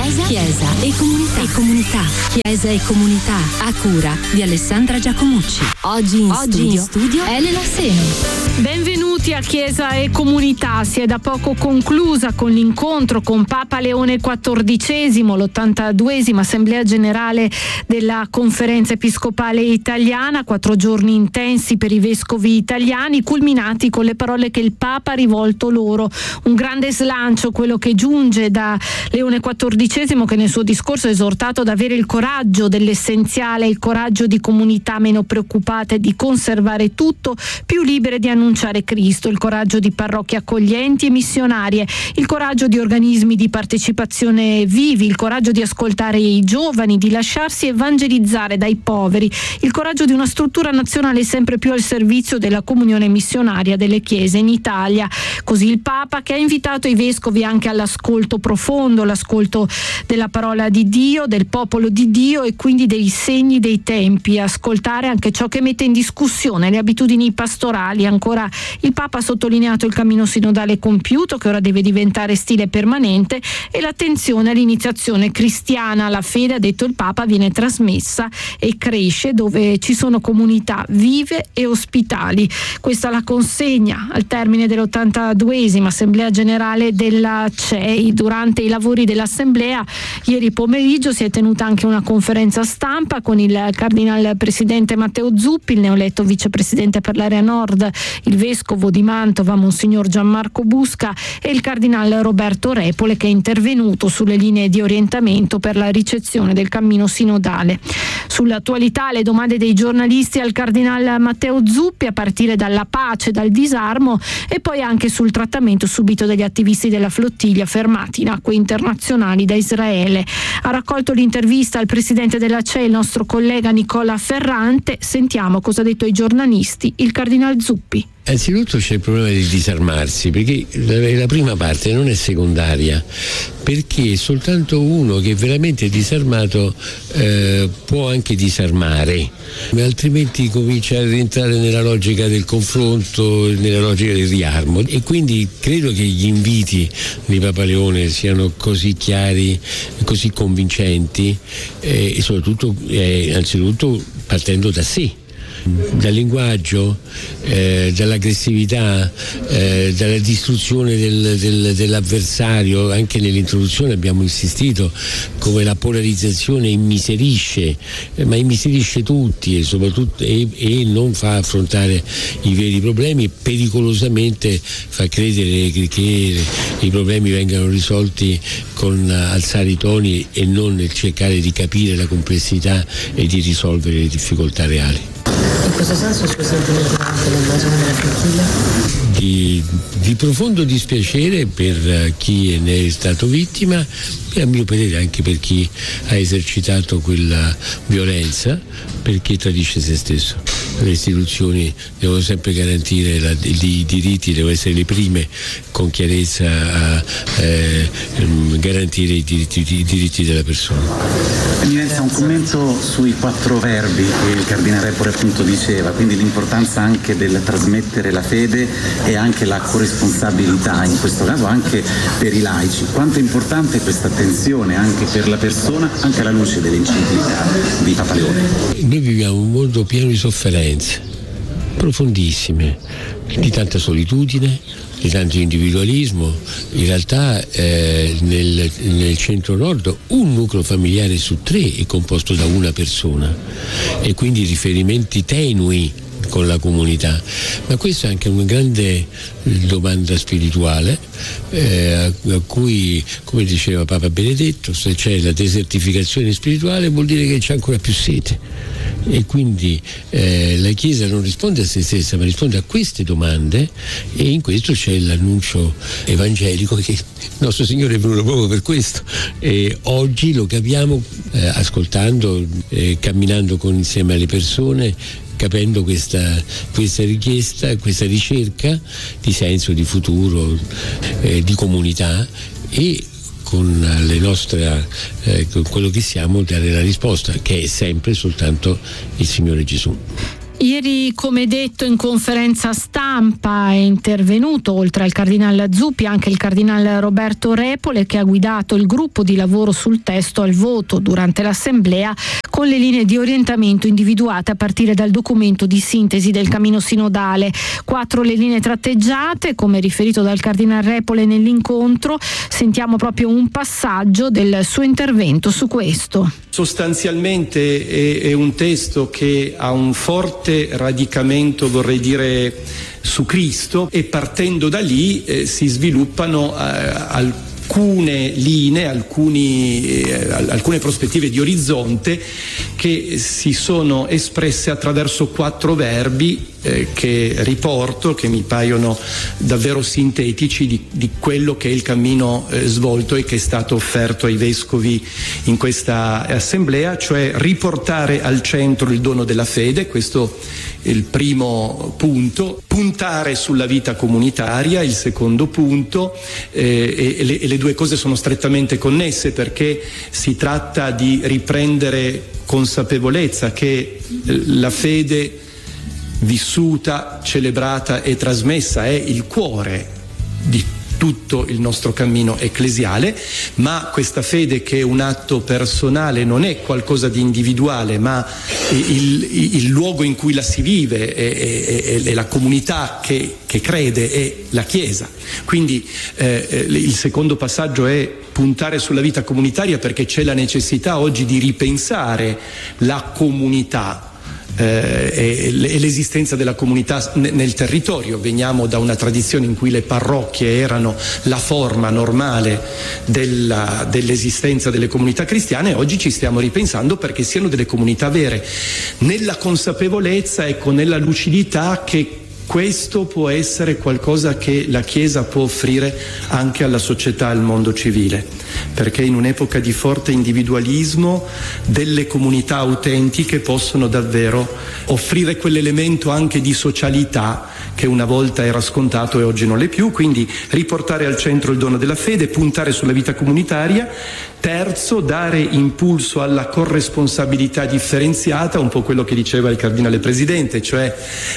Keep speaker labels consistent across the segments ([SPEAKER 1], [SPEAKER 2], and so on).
[SPEAKER 1] Chiesa e comunità. Chiesa e comunità, a cura di Alessandra Giacomucci. Oggi in studio Elena Seni.
[SPEAKER 2] Benvenuti a Chiesa e Comunità. Si è da poco conclusa con l'incontro con Papa Leone XIV, l'82esima Assemblea Generale della Conferenza Episcopale Italiana. 4 giorni intensi per i vescovi italiani, culminati con le parole che il Papa ha rivolto loro. Un grande slancio, quello che giunge da Leone XIV, che nel suo discorso ha esortato ad avere il coraggio dell'essenziale, il coraggio di comunità meno preoccupate di conservare tutto, più libere di annunciare Cristo, il coraggio di parrocchie accoglienti e missionarie, il coraggio di organismi di partecipazione vivi, il coraggio di ascoltare i giovani, di lasciarsi evangelizzare dai poveri, il coraggio di una struttura nazionale sempre più al servizio della comunione missionaria delle chiese in Italia. Così il Papa, che ha invitato i vescovi anche all'ascolto profondo, l'ascolto della parola di Dio, del popolo di Dio e quindi dei segni dei tempi, ascoltare anche ciò che mette in discussione le abitudini pastorali. Ancora il Papa ha sottolineato il cammino sinodale compiuto, che ora deve diventare stile permanente, e l'attenzione all'iniziazione cristiana. La fede, ha detto il Papa, viene trasmessa e cresce dove ci sono comunità vive e ospitali. Questa la consegna al termine dell'82esima Assemblea Generale della CEI. Durante i lavori dell'Assemblea ieri pomeriggio si è tenuta anche una conferenza stampa con il Cardinal Presidente Matteo Zuppi, il neoeletto vicepresidente per l'area nord, il vescovo di Mantova Monsignor Gianmarco Busca e il Cardinal Roberto Repole, che è intervenuto sulle linee di orientamento per la ricezione del cammino sinodale. Sull'attualità, le domande dei giornalisti al Cardinal Matteo Zuppi, a partire dalla pace, dal disarmo, e poi anche sul trattamento subito dagli attivisti della flottiglia fermati in acque internazionali da Israele. Ha raccolto l'intervista al presidente della CEI, il nostro collega Nicola Ferrante. Sentiamo cosa ha detto ai giornalisti il Cardinal Zuppi.
[SPEAKER 3] Anzitutto c'è il problema di disarmarsi, perché la prima parte non è secondaria, perché soltanto uno che è veramente disarmato può anche disarmare, altrimenti comincia a rientrare nella logica del confronto, nella logica del riarmo. E quindi credo che gli inviti di Papa Leone siano così chiari, così convincenti e soprattutto, anzitutto partendo da sé, dal linguaggio, dall'aggressività, dalla distruzione dell'avversario. Anche nell'introduzione abbiamo insistito come la polarizzazione immiserisce, ma immiserisce tutti e soprattutto e non fa affrontare i veri problemi, e pericolosamente fa credere che i problemi vengano risolti con alzare i toni e non nel cercare di capire la complessità e di risolvere le difficoltà reali.
[SPEAKER 4] In questo senso il suo sentimento anche l'invasione della flottiglia?
[SPEAKER 3] Di profondo dispiacere per chi ne è stato vittima e a mio parere anche per chi ha esercitato quella violenza, perché tradisce se stesso. Le istituzioni devono sempre garantire i diritti, devono essere le prime con chiarezza a garantire i diritti della persona.
[SPEAKER 5] Eminenza, un commento sui 4 verbi che il Cardinale Repole appunto diceva, quindi l'importanza anche del trasmettere la fede e anche la corresponsabilità, in questo caso anche per i laici. Quanto è importante questa attenzione anche per la persona, anche alla luce dell'enciclica di Papa Leone?
[SPEAKER 3] Noi viviamo un mondo pieno di sofferenze profondissime, di tanta solitudine, di tanto individualismo. In realtà nel centro-nord un nucleo familiare su 3 è composto da una persona e quindi riferimenti tenui con la comunità, ma questa è anche una grande domanda spirituale a cui, come diceva Papa Benedetto, se c'è la desertificazione spirituale vuol dire che c'è ancora più sete, e quindi la Chiesa non risponde a se stessa ma risponde a queste domande, e in questo c'è l'annuncio evangelico che il nostro Signore è venuto proprio per questo, e oggi lo capiamo ascoltando, camminando insieme alle persone, capendo questa richiesta, questa ricerca di senso, di futuro, di comunità, e con le nostre, con quello che siamo, dare la risposta, che è sempre soltanto il Signore Gesù.
[SPEAKER 2] Ieri, come detto, in conferenza stampa è intervenuto, oltre al cardinale Zuppi, anche il cardinale Roberto Repole, che ha guidato il gruppo di lavoro sul testo al voto durante l'assemblea, con le linee di orientamento individuate a partire dal documento di sintesi del cammino sinodale. 4 le linee tratteggiate, come riferito dal cardinale Repole nell'incontro. Sentiamo proprio un passaggio del suo intervento su questo.
[SPEAKER 6] Sostanzialmente è un testo che ha un forte radicamento, vorrei dire, su Cristo, e partendo da lì si sviluppano alcune linee, alcune prospettive di orizzonte che si sono espresse attraverso 4 verbi che riporto, che mi paiono davvero sintetici di quello che è il cammino svolto e che è stato offerto ai vescovi in questa assemblea, cioè riportare al centro il dono della fede, questo è il primo punto, puntare sulla vita comunitaria, il secondo punto, e le due cose sono strettamente connesse, perché si tratta di riprendere consapevolezza che la fede vissuta, celebrata e trasmessa è il cuore di tutto il nostro cammino ecclesiale, ma questa fede, che è un atto personale, non è qualcosa di individuale, ma il luogo in cui la si vive è la comunità che crede, è la Chiesa. Quindi il secondo passaggio è puntare sulla vita comunitaria, perché c'è la necessità oggi di ripensare la comunità e l'esistenza della comunità nel territorio. Veniamo da una tradizione in cui le parrocchie erano la forma normale dell'esistenza delle comunità cristiane, e oggi ci stiamo ripensando perché siano delle comunità vere, nella consapevolezza, nella lucidità che questo può essere qualcosa che la Chiesa può offrire anche alla società, al mondo civile, perché in un'epoca di forte individualismo delle comunità autentiche possono davvero offrire quell'elemento anche di socialità che una volta era scontato e oggi non l'è più. Quindi riportare al centro il dono della fede, puntare sulla vita comunitaria. Terzo, dare impulso alla corresponsabilità differenziata, un po' quello che diceva il cardinale presidente, cioè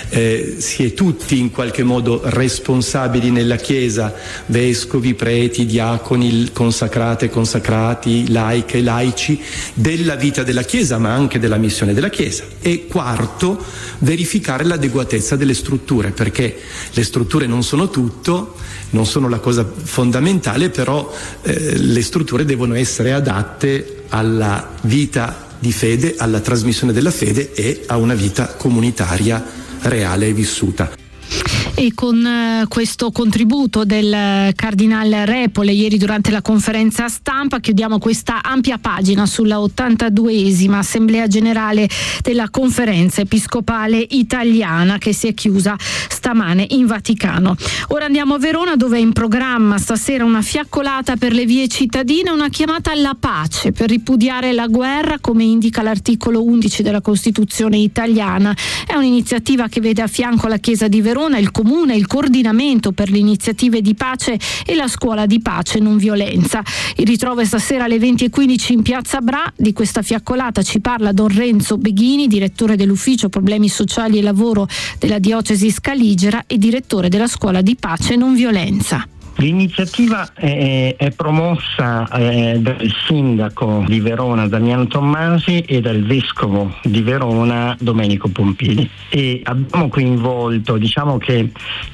[SPEAKER 6] si è tutti in qualche modo responsabili nella Chiesa, vescovi, preti, diaconi, consacrate, consacrati, laiche, laici, della vita della Chiesa, ma anche della missione della Chiesa. E quarto, verificare l'adeguatezza delle strutture, perché le strutture non sono tutto, non sono la cosa fondamentale, però le strutture devono essere adatte alla vita di fede, alla trasmissione della fede e a una vita comunitaria reale e vissuta.
[SPEAKER 2] E con questo contributo del cardinale Repole ieri durante la conferenza stampa chiudiamo questa ampia pagina sulla 82esima Assemblea Generale della Conferenza Episcopale Italiana, che si è chiusa stamane in Vaticano. Ora andiamo a Verona, dove è in programma stasera una fiaccolata per le vie cittadine, una chiamata alla pace per ripudiare la guerra, come indica l'articolo 11 della Costituzione italiana. È un'iniziativa che vede a fianco la Chiesa di Verona, il Comune, il coordinamento per le iniziative di pace e la scuola di pace e non violenza. Il ritrovo è stasera alle 20:15 in Piazza Bra. Di questa fiaccolata ci parla Don Renzo Beghini, direttore dell'Ufficio Problemi Sociali e Lavoro della Diocesi Scaligera e direttore della scuola di pace e non violenza.
[SPEAKER 7] L'iniziativa è promossa dal sindaco di Verona Damiano Tommasi e dal vescovo di Verona Domenico Pompili, e abbiamo coinvolto, diciamo che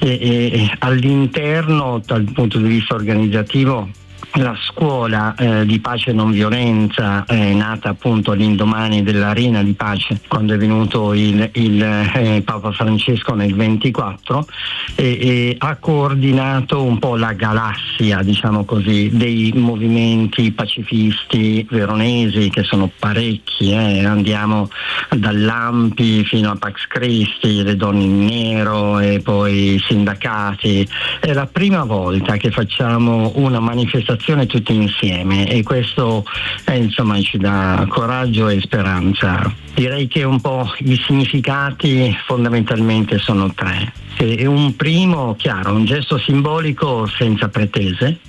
[SPEAKER 7] all'interno, dal punto di vista organizzativo, la scuola di pace e non violenza è nata appunto all'indomani dell'Arena di Pace, quando è venuto il Papa Francesco nel 24, e ha coordinato un po' la galassia, diciamo così, dei movimenti pacifisti veronesi, che sono parecchi, andiamo dall'Ampi fino a Pax Christi, le donne in nero e poi i sindacati. È la prima volta che facciamo una manifestazione tutti insieme, e questo insomma ci dà coraggio e speranza. Direi che un po' i significati fondamentalmente sono 3. E un primo, chiaro, un gesto simbolico senza pretese,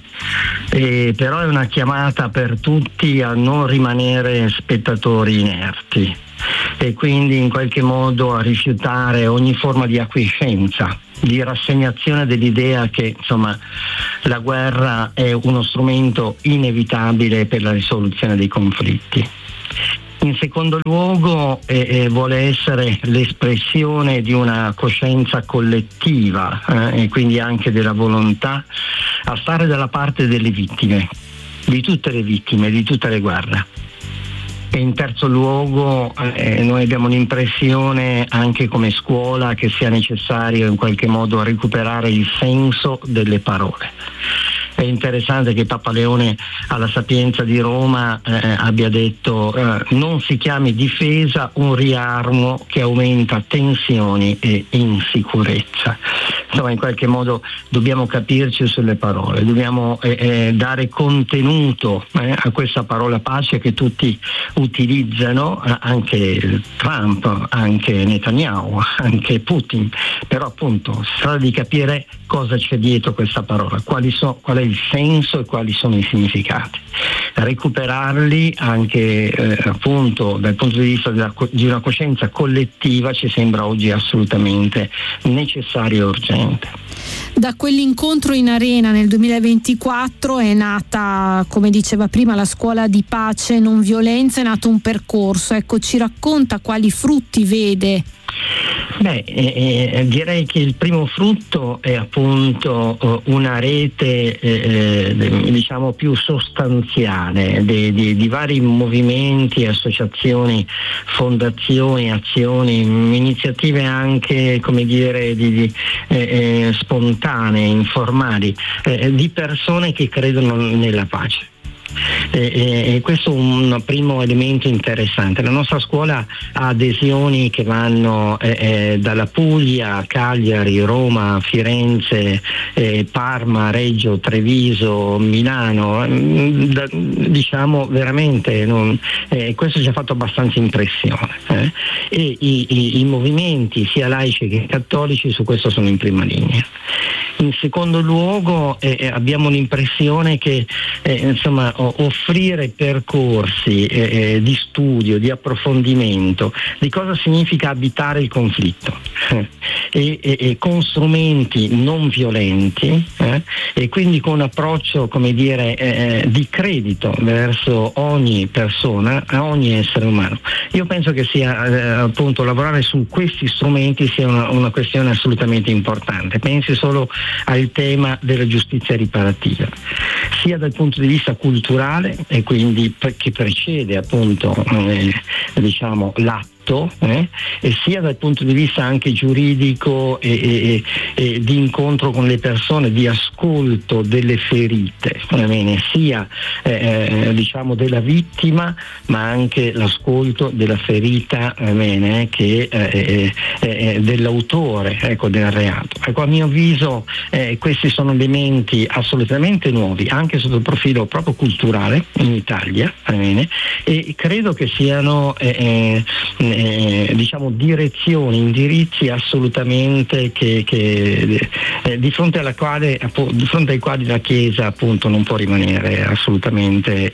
[SPEAKER 7] però è una chiamata per tutti a non rimanere spettatori inerti, e quindi in qualche modo a rifiutare ogni forma di acquiescenza, di rassegnazione dell'idea che insomma la guerra è uno strumento inevitabile per la risoluzione dei conflitti. In secondo luogo vuole essere l'espressione di una coscienza collettiva e quindi anche della volontà a stare dalla parte delle vittime, di tutte le vittime, di tutte le guerre. E in terzo luogo noi abbiamo l'impressione anche come scuola che sia necessario in qualche modo recuperare il senso delle parole. È interessante che Papa Leone alla Sapienza di Roma abbia detto non si chiami difesa un riarmo che aumenta tensioni e insicurezza. Insomma, in qualche modo dobbiamo capirci sulle parole, dobbiamo dare contenuto a questa parola pace che tutti utilizzano, anche Trump, anche Netanyahu, anche Putin, però appunto si tratta di capire cosa c'è dietro questa parola, qual è il senso e quali sono i significati. Recuperarli anche appunto dal punto di vista di una coscienza collettiva ci sembra oggi assolutamente necessario e urgente.
[SPEAKER 2] Da quell'incontro in Arena nel 2024 è nata, come diceva prima, la scuola di pace e non violenza, è nato un percorso. Ecco, ci racconta quali frutti vede?
[SPEAKER 7] Direi che il primo frutto è appunto una rete diciamo più sostanziale di vari movimenti, associazioni, fondazioni, azioni, iniziative anche come dire spontanee, informali, di persone che credono nella pace. Questo è un primo elemento interessante. La nostra scuola ha adesioni che vanno dalla Puglia, Cagliari, Roma, Firenze, Parma, Reggio, Treviso, Milano, diciamo veramente questo ci ha fatto abbastanza impressione e i movimenti sia laici che cattolici su questo sono in prima linea. In secondo luogo abbiamo l'impressione che insomma offrire percorsi di studio, di approfondimento di cosa significa abitare il conflitto e con strumenti non violenti e quindi con un approccio come dire di credito verso ogni persona, a ogni essere umano. Io penso che sia appunto lavorare su questi strumenti sia una questione assolutamente importante. Pensi solo al tema della giustizia riparativa, sia dal punto di vista culturale e quindi che precede appunto diciamo l'atto e sia dal punto di vista anche giuridico e di incontro con le persone, di ascolto delle ferite, sia diciamo della vittima ma anche l'ascolto della ferita che dell'autore del reato. Ecco, a mio avviso questi sono elementi assolutamente nuovi anche sotto il profilo proprio culturale in Italia e credo che siano diciamo direzioni, indirizzi assolutamente che di fronte ai quali la Chiesa appunto non può rimanere assolutamente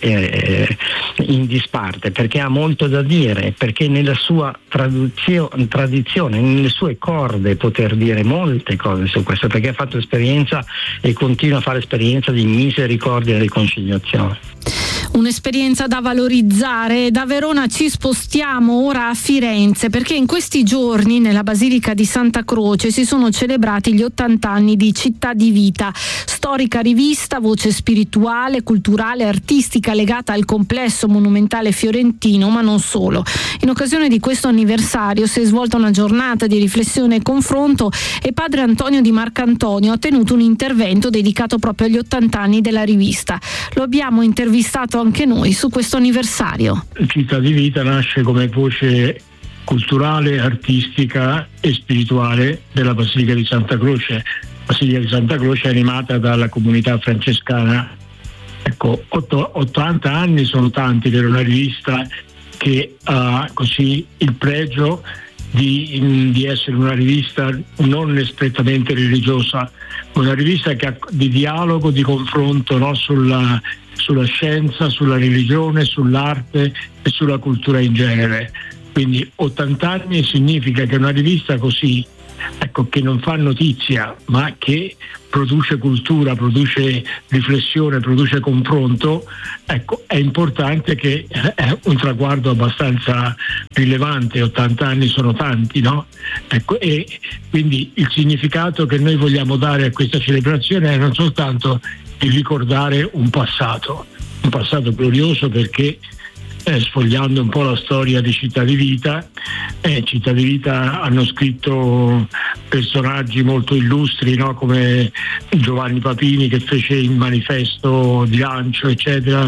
[SPEAKER 7] in disparte, perché ha molto da dire, perché nella sua tradizione, nelle sue corde poter dire molte cose su questo, perché ha fatto esperienza e continua a fare esperienza di misericordia e riconciliazione.
[SPEAKER 2] Un'esperienza da valorizzare. Da Verona ci spostiamo ora a Firenze, perché in questi giorni nella Basilica di Santa Croce si sono celebrati gli 80 anni di Città di Vita, storica rivista, voce spirituale, culturale, artistica legata al complesso monumentale fiorentino, ma non solo. In occasione di questo anniversario si è svolta una giornata di riflessione e confronto e padre Antonio Di Marcantonio ha tenuto un intervento dedicato proprio agli 80 anni della rivista. Lo abbiamo intervistato anche noi su questo anniversario.
[SPEAKER 8] Città di Vita nasce come voce culturale, artistica e spirituale della Basilica di Santa Croce. La Basilica di Santa Croce è animata dalla comunità francescana. Ecco, 80 anni sono tanti per una rivista che ha così il pregio di essere una rivista non strettamente religiosa, una rivista che ha di dialogo, di confronto, no? sulla scienza, sulla religione, sull'arte e sulla cultura in genere. Quindi 80 anni significa che una rivista così, ecco, che non fa notizia ma che produce cultura, produce riflessione, produce confronto, ecco, è importante, che è un traguardo abbastanza rilevante. 80 anni sono tanti, no? Ecco, e quindi il significato che noi vogliamo dare a questa celebrazione è non soltanto di ricordare un passato glorioso, perché sfogliando un po' la storia di Città di Vita, Città di Vita hanno scritto personaggi molto illustri, no? Come Giovanni Papini, che fece il manifesto di lancio, eccetera,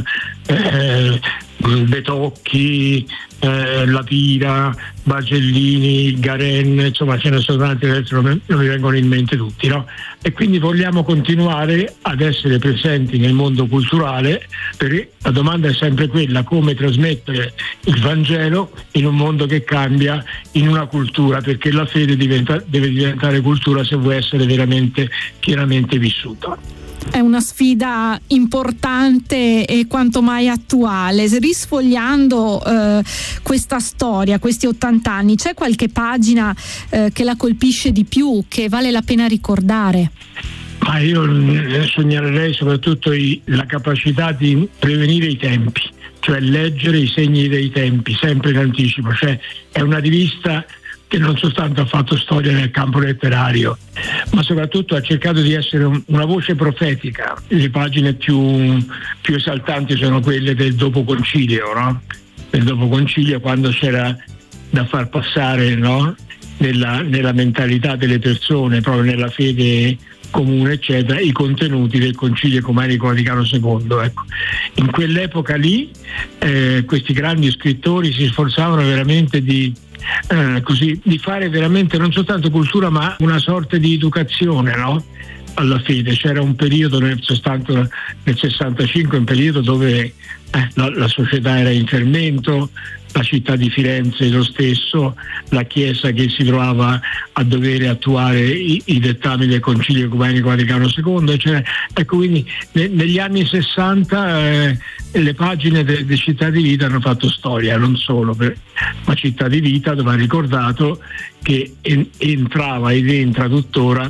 [SPEAKER 8] Betocchi, La Pira, Bagellini, Garen, insomma ce ne sono tanti, adesso non mi vengono in mente tutti, no? E quindi vogliamo continuare ad essere presenti nel mondo culturale, perché la domanda è sempre quella: come trasmettere il Vangelo in un mondo che cambia, in una cultura, perché la fede deve diventare cultura se vuole essere veramente pienamente vissuta.
[SPEAKER 2] È una sfida importante e quanto mai attuale. Risfogliando questa storia, questi 80 anni, c'è qualche pagina che la colpisce di più, che vale la pena ricordare?
[SPEAKER 8] Ma io segnalerei soprattutto la capacità di prevenire i tempi, cioè leggere i segni dei tempi sempre in anticipo. Cioè è una rivista che non soltanto ha fatto storia nel campo letterario, ma soprattutto ha cercato di essere una voce profetica. Le pagine più esaltanti sono quelle del dopo concilio, no? Del dopo concilio, quando c'era da far passare, no? nella mentalità delle persone, proprio nella fede comune, eccetera, i contenuti del Concilio Ecumenico Vaticano II. Ecco. In quell'epoca lì questi grandi scrittori si sforzavano veramente di fare veramente non soltanto cultura, ma una sorta di educazione, no? Alla fede. C'era un periodo nel 65, un periodo dove la società era in fermento, la città di Firenze lo stesso, la Chiesa che si trovava a dover attuare i dettami del Concilio Ecumenico Vaticano II, eccetera. Ecco, quindi negli anni 60 le pagine di Città di Vita hanno fatto storia, non solo, ma Città di Vita, dove ha ricordato che entrava ed entra tuttora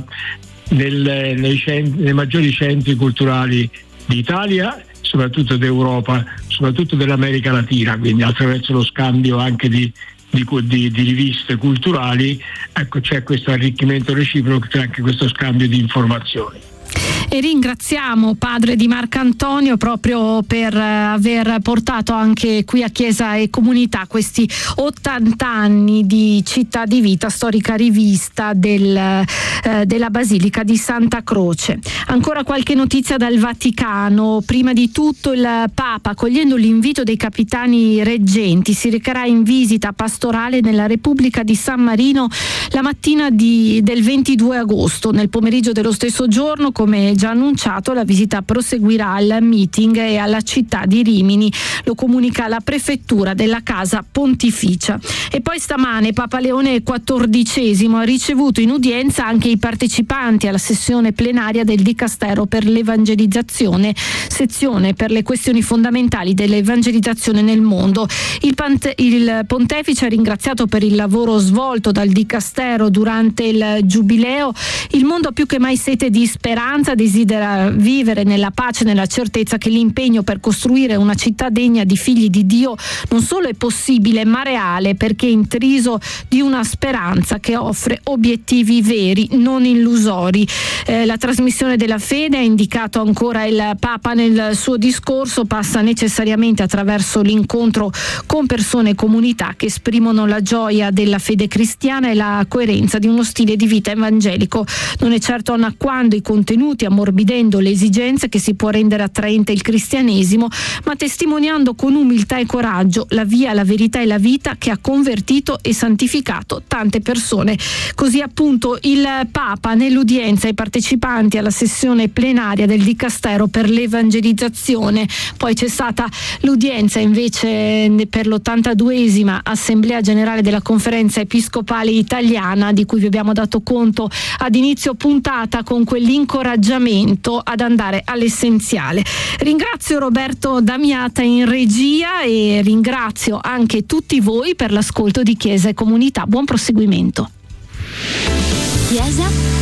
[SPEAKER 8] nei maggiori centri culturali d'Italia, soprattutto d'Europa, soprattutto dell'America Latina, quindi attraverso lo scambio anche di riviste culturali, ecco, c'è questo arricchimento reciproco, c'è anche questo scambio di informazioni.
[SPEAKER 2] E ringraziamo padre Di Marcantonio proprio per aver portato anche qui a Chiesa e Comunità questi 80 anni di Città di Vita, storica rivista della Basilica di Santa Croce. Ancora qualche notizia dal Vaticano. Prima di tutto il Papa, accogliendo l'invito dei capitani reggenti, si recherà in visita pastorale nella Repubblica di San Marino la mattina del 22 agosto. Nel pomeriggio dello stesso giorno, come già annunciato, la visita proseguirà al meeting e alla città di Rimini, lo comunica la prefettura della Casa Pontificia. E poi stamane Papa Leone XIV ha ricevuto in udienza anche i partecipanti alla sessione plenaria del Dicastero per l'Evangelizzazione, sezione per le questioni fondamentali dell'evangelizzazione nel mondo. Il Pontefice ha ringraziato per il lavoro svolto dal Dicastero durante il Giubileo. Il mondo ha più che mai sete di speranza, desidera vivere nella pace e nella certezza che l'impegno per costruire una città degna di figli di Dio non solo è possibile ma reale, perché è intriso di una speranza che offre obiettivi veri, non illusori. La trasmissione della fede, ha indicato ancora il Papa nel suo discorso, passa necessariamente attraverso l'incontro con persone e comunità che esprimono la gioia della fede cristiana e la coerenza di uno stile di vita evangelico. Non è certo annacquando i contenuti, ammorbidendo le esigenze, che si può rendere attraente il cristianesimo, ma testimoniando con umiltà e coraggio la via, la verità e la vita che ha convertito e santificato tante persone. Così appunto il Papa nell'udienza ai partecipanti alla sessione plenaria del Dicastero per l'Evangelizzazione. Poi c'è stata l'udienza invece per l'82esima Assemblea Generale della Conferenza Episcopale Italiana, di cui vi abbiamo dato conto ad inizio puntata, con quell'incoraggiamento momento ad andare all'essenziale. Ringrazio Roberto Damiata in regia e ringrazio anche tutti voi per l'ascolto di Chiesa e Comunità. Buon proseguimento.
[SPEAKER 1] Chiesa